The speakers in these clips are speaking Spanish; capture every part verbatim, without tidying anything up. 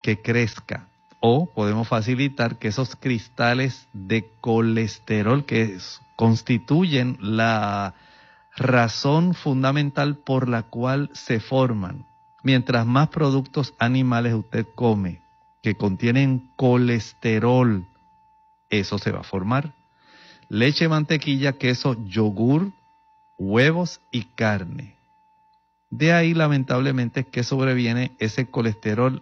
que crezca. O podemos facilitar que esos cristales de colesterol que constituyen la razón fundamental por la cual se forman. Mientras más productos animales usted come que contienen colesterol, eso se va a formar. Leche, mantequilla, queso, yogur, huevos y carne. De ahí, lamentablemente, que sobreviene ese colesterol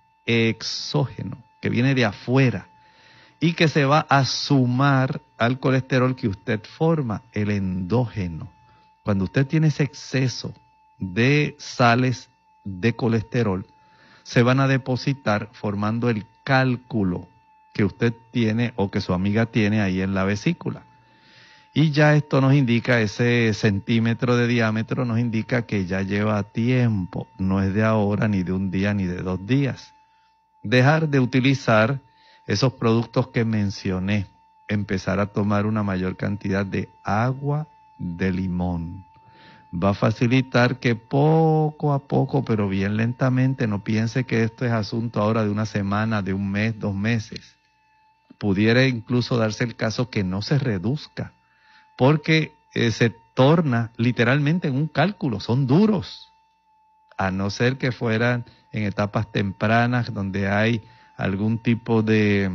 exógeno, que viene de afuera y que se va a sumar al colesterol que usted forma, el endógeno. Cuando usted tiene ese exceso de sales de colesterol, se van a depositar formando el cálculo que usted tiene o que su amiga tiene ahí en la vesícula. Y ya esto nos indica, ese centímetro de diámetro nos indica que ya lleva tiempo, no es de ahora, ni de un día, ni de dos días. Dejar de utilizar esos productos que mencioné, empezar a tomar una mayor cantidad de agua de limón. Va a facilitar que poco a poco, pero bien lentamente, no piense que esto es asunto ahora de una semana, de un mes, dos meses. Pudiera incluso darse el caso que no se reduzca, porque eh, se torna literalmente en un cálculo, son duros, a no ser que fueran en etapas tempranas donde hay algún tipo de,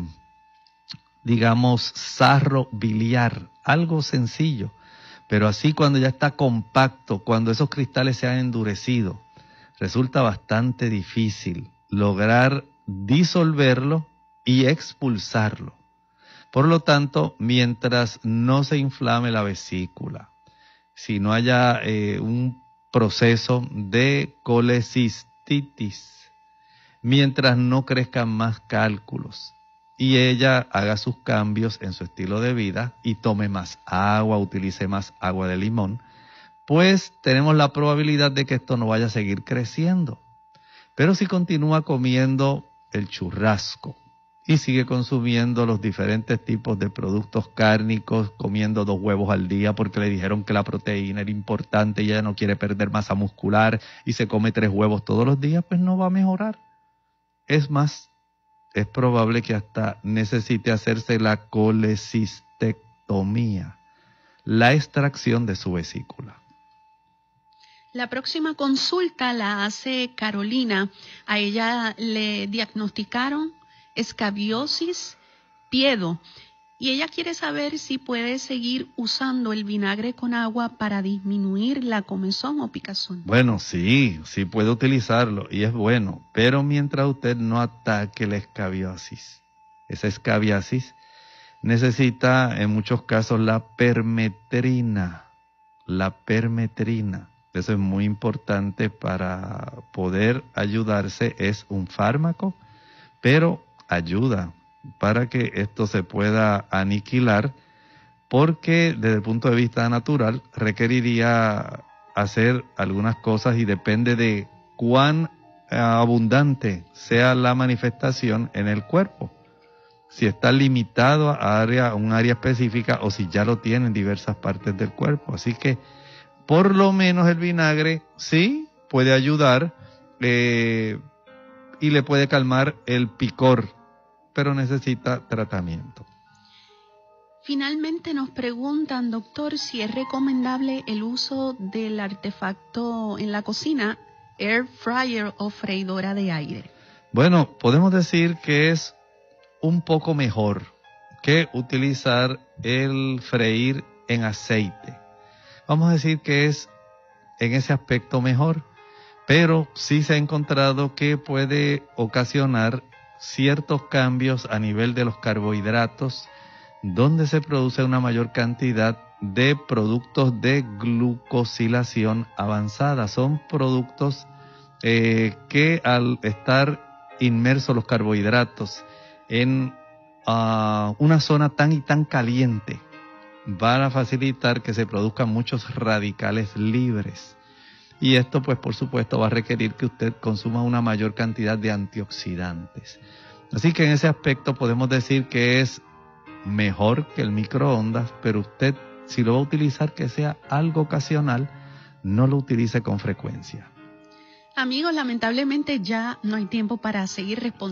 digamos, sarro biliar, algo sencillo. Pero así cuando ya está compacto, cuando esos cristales se han endurecido, resulta bastante difícil lograr disolverlo y expulsarlo. Por lo tanto, mientras no se inflame la vesícula, si no haya eh, un proceso de colecistitis, mientras no crezcan más cálculos, y ella haga sus cambios en su estilo de vida y tome más agua, utilice más agua de limón, pues tenemos la probabilidad de que esto no vaya a seguir creciendo. Pero si continúa comiendo el churrasco y sigue consumiendo los diferentes tipos de productos cárnicos, comiendo dos huevos al día porque le dijeron que la proteína era importante y ella no quiere perder masa muscular y se come tres huevos todos los días, pues no va a mejorar. Es más, es probable que hasta necesite hacerse la colecistectomía, la extracción de su vesícula. La próxima consulta la hace Carolina. A ella le diagnosticaron escabiosis piedo y ella quiere saber si puede seguir usando el vinagre con agua para disminuir la comezón o picazón. Bueno, sí, sí puede utilizarlo y es bueno, pero mientras usted no ataque la escabiosis, esa escabiasis necesita en muchos casos la permetrina, la permetrina. Eso es muy importante para poder ayudarse, es un fármaco, pero ayuda para que esto se pueda aniquilar, porque desde el punto de vista natural requeriría hacer algunas cosas y depende de cuán abundante sea la manifestación en el cuerpo. Si está limitado a, área, a un área específica o si ya lo tiene en diversas partes del cuerpo. Así que por lo menos el vinagre sí puede ayudar eh, y le puede calmar el picor, pero necesita tratamiento. Finalmente nos preguntan, doctor, si es recomendable el uso del artefacto en la cocina, air fryer o freidora de aire. Bueno, podemos decir que es un poco mejor que utilizar el freír en aceite. Vamos a decir que es en ese aspecto mejor, pero sí se ha encontrado que puede ocasionar ciertos cambios a nivel de los carbohidratos, donde se produce una mayor cantidad de productos de glucosilación avanzada. Son productos eh, que al estar inmersos los carbohidratos en uh, una zona tan y tan caliente, van a facilitar que se produzcan muchos radicales libres. Y esto, pues, por supuesto, va a requerir que usted consuma una mayor cantidad de antioxidantes. Así que en ese aspecto podemos decir que es mejor que el microondas, pero usted, si lo va a utilizar, que sea algo ocasional, no lo utilice con frecuencia. Amigos, lamentablemente ya no hay tiempo para seguir respondiendo